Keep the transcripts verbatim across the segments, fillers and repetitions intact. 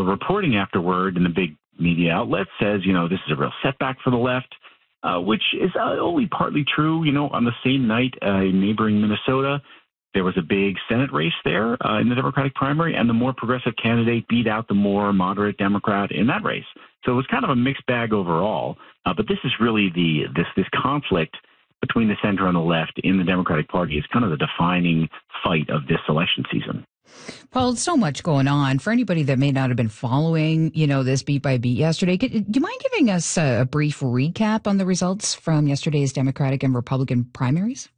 reporting afterward in the big media outlets says, you know, this is a real setback for the left, uh, which is uh, only partly true. You know, on the same night uh, in neighboring Minnesota, there was a big Senate race there uh, in the Democratic primary, and the more progressive candidate beat out the more moderate Democrat in that race. So it was kind of a mixed bag overall. Uh, but this is really the this this conflict between the center and the left in the Democratic Party is kind of the defining fight of this election season. Paul, so much going on. For anybody that may not have been following, you know, this beat by beat yesterday, could, do you mind giving us a, a brief recap on the results from yesterday's Democratic and Republican primaries?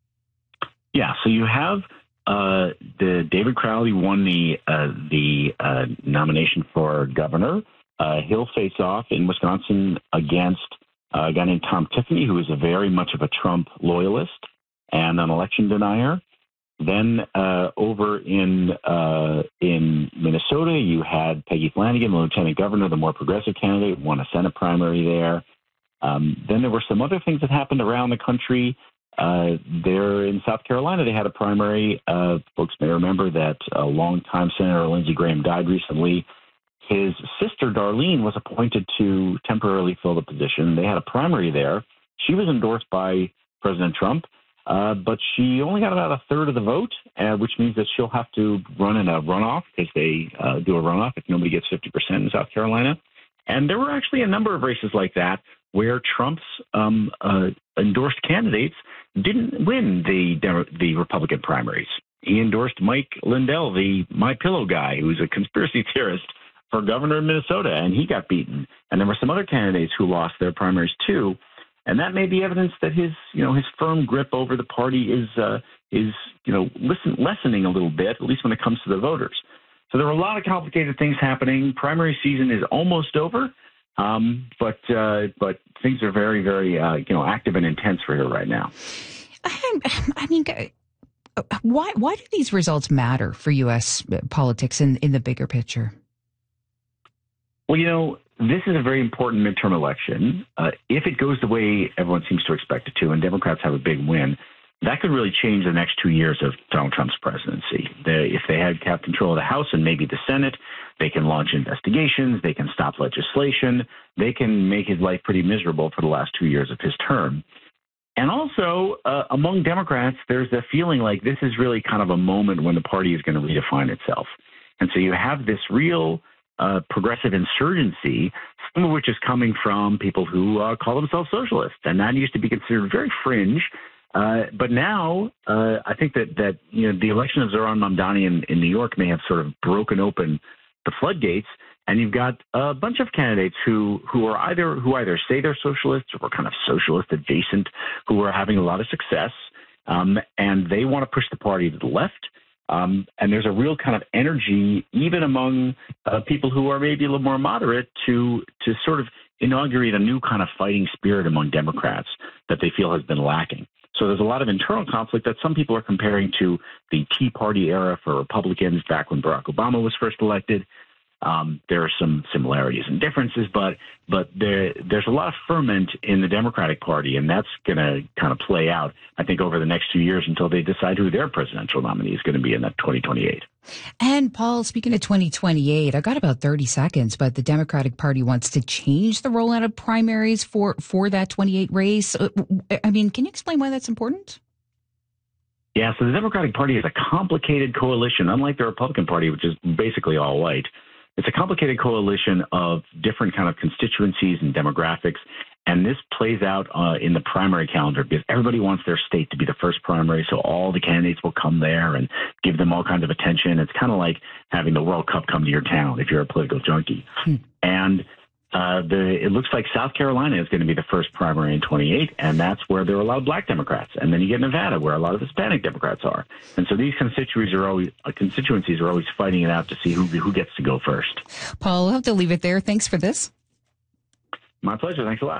Yeah, so you have uh, the David Crowley won the uh, the uh, nomination for governor. Uh, he'll face off in Wisconsin against uh, a guy named Tom Tiffany, who is a very much of a Trump loyalist and an election denier. Then uh, over in uh, in Minnesota, you had Peggy Flanagan, the lieutenant governor, the more progressive candidate, won a Senate primary there. Um, then there were some other things that happened around the country. Uh, there in South Carolina, they had a primary. Uh, folks may remember that a longtime Senator Lindsey Graham died recently. His sister, Darlene, was appointed to temporarily fill the position. They had a primary there. She was endorsed by President Trump, uh, but she only got about a third of the vote, uh, which means that she'll have to run in a runoff because they uh, do a runoff if nobody gets fifty percent in South Carolina. And there were actually a number of races like that where Trump's um, uh, endorsed candidates didn't win the the Republican primaries. He endorsed Mike Lindell, the My Pillow guy, who's a conspiracy theorist, for governor of Minnesota, and he got beaten. And there were some other candidates who lost their primaries too, and that may be evidence that his, you know, his firm grip over the party is uh, is you know listen, lessening a little bit, at least when it comes to the voters. So there were a lot of complicated things happening. Primary season is almost over, um, but uh, but things are very, very uh, you know active and intense for her right now. I, I mean, why why do these results matter for U S politics in, in the bigger picture? Well, you know, this is a very important midterm election. Uh, if it goes the way everyone seems to expect it to, and Democrats have a big win, that could really change the next two years of Donald Trump's presidency. They, if they had have control of the House and maybe the Senate, they can launch investigations, they can stop legislation, they can make his life pretty miserable for the last two years of his term. And also, uh, among Democrats, there's a feeling like this is really kind of a moment when the party is going to redefine itself. And so you have this real uh, progressive insurgency, some of which is coming from people who uh, call themselves socialists. And that used to be considered very fringe. Uh, but now uh, I think that, that you know the election of Zohran Mamdani in, in New York may have sort of broken open the floodgates. And you've got a bunch of candidates who, who are either who either say they're socialists or kind of socialist adjacent, who are having a lot of success, um, and they want to push the party to the left. Um, and there's a real kind of energy, even among uh, people who are maybe a little more moderate, to to sort of inaugurate a new kind of fighting spirit among Democrats that they feel has been lacking. So there's a lot of internal conflict that some people are comparing to the Tea Party era for Republicans back when Barack Obama was first elected. Um, there are some similarities and differences, but but there there's a lot of ferment in the Democratic Party, and that's going to kind of play out, I think, over the next few years until they decide who their presidential nominee is going to be in that twenty twenty-eight. And Paul, speaking of twenty twenty-eight, I got about thirty seconds, but the Democratic Party wants to change the rollout of primaries for, for that twenty-eight race. I mean, can you explain why that's important? Yeah, so the Democratic Party is a complicated coalition, unlike the Republican Party, which is basically all white. It's a complicated coalition of different kind of constituencies and demographics, and this plays out uh, in the primary calendar because everybody wants their state to be the first primary, so all the candidates will come there and give them all kinds of attention. It's kind of like having the World Cup come to your town if you're a political junkie. Hmm. And uh, the it looks like South Carolina is going to be the first primary in twenty-eight, and that's where there are a lot of black Democrats. And then you get Nevada, where a lot of Hispanic Democrats are. And so these constituencies are always uh, constituencies are always fighting it out to see who who gets to go first. Paul, we'll have to leave it there. Thanks for this. My pleasure. Thanks a lot.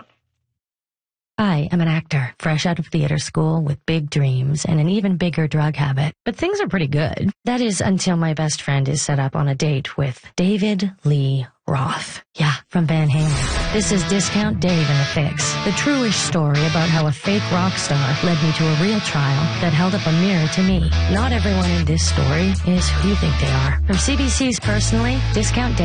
I am an actor, fresh out of theater school with big dreams and an even bigger drug habit. But things are pretty good. That is until my best friend is set up on a date with David Lee Roth. Yeah, from Van Halen. This is Discount Dave and the Fix, the truish story about how a fake rock star led me to a real trial that held up a mirror to me. Not everyone in this story is who you think they are. From C B C's Personally, Discount Dave